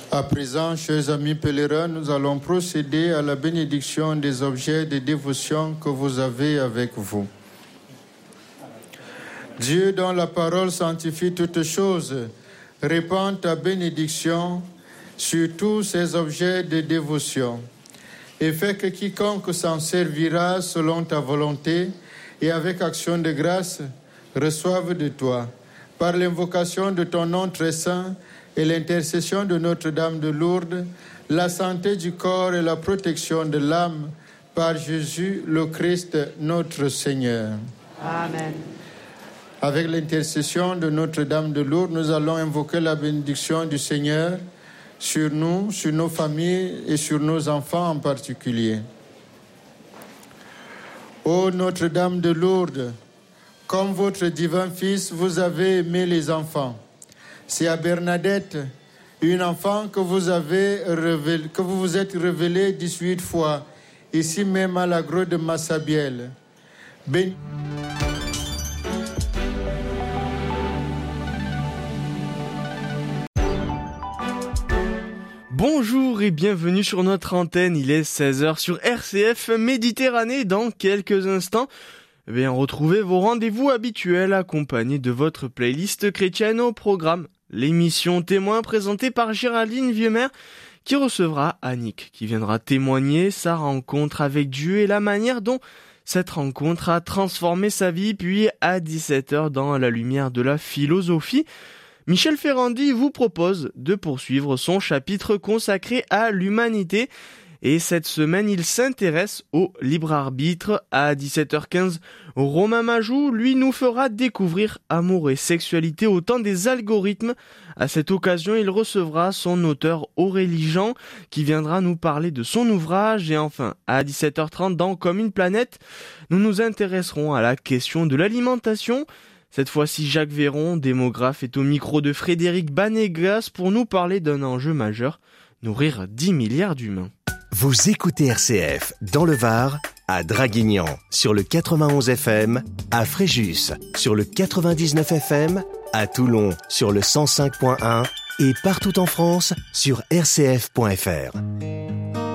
À présent, chers amis pèlerins, nous allons procéder à la bénédiction des objets de dévotion que vous avez avec vous. Dieu, dont la parole sanctifie toutes choses, répand ta bénédiction sur tous ces objets de dévotion et fait que quiconque s'en servira selon ta volonté et avec action de grâce reçoive de toi, par l'invocation de ton nom très saint et l'intercession de Notre-Dame de Lourdes, la santé du corps et la protection de l'âme, par Jésus le Christ notre Seigneur. Amen. Avec l'intercession de Notre-Dame de Lourdes, nous allons invoquer la bénédiction du Seigneur sur nous, sur nos familles et sur nos enfants en particulier. Ô Notre-Dame de Lourdes, comme votre divin Fils, vous avez aimé les enfants. C'est à Bernadette, une enfant que vous vous êtes révélée 18 fois, ici même à la grotte de Massabielle. Bonjour et bienvenue sur notre antenne, il est 16h sur RCF Méditerranée. Dans quelques instants, retrouvez vos rendez-vous habituels accompagnés de votre playlist chrétienne au programme. L'émission Témoin présentée par Géraldine Vieuxmer qui recevra Annick qui viendra témoigner sa rencontre avec Dieu et la manière dont cette rencontre a transformé sa vie. Puis à 17h dans la lumière de la philosophie, Michel Ferrandi vous propose de poursuivre son chapitre consacré à l'humanité. Et cette semaine, il s'intéresse au libre arbitre. À 17h15, Romain Majou, lui, nous fera découvrir amour et sexualité au temps des algorithmes. À cette occasion, il recevra son auteur Aurélie Jean, qui viendra nous parler de son ouvrage. Et enfin, à 17h30, dans Comme une planète, nous nous intéresserons à la question de l'alimentation. Cette fois-ci, Jacques Véron, démographe, est au micro de Frédéric Banégas pour nous parler d'un enjeu majeur, nourrir 10 milliards d'humains. Vous écoutez RCF dans le Var, à Draguignan sur le 91 FM, à Fréjus sur le 99 FM, à Toulon sur le 105.1 et partout en France sur rcf.fr.